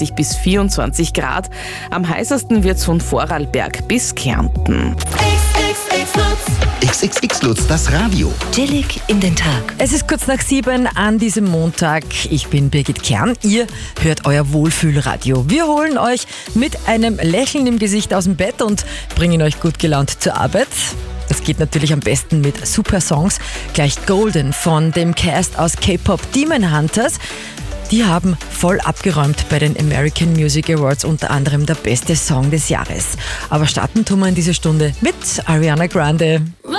bis 24 Grad. Am heißesten wird es von Vorarlberg bis Kärnten. XXX Lutz, das Radio. Chillig in den Tag. Es ist kurz nach 7 an diesem Montag. Ich bin Birgit Kern. Ihr hört euer Wohlfühlradio. Wir holen euch mit einem Lächeln im Gesicht aus dem Bett und bringen euch gut gelaunt zur Arbeit. Das geht natürlich am besten mit super Songs. Gleich Golden von dem Cast aus K-Pop Demon Hunters. Die haben voll abgeräumt bei den American Music Awards, unter anderem der beste Song des Jahres. Aber starten tun wir in dieser Stunde mit Ariana Grande.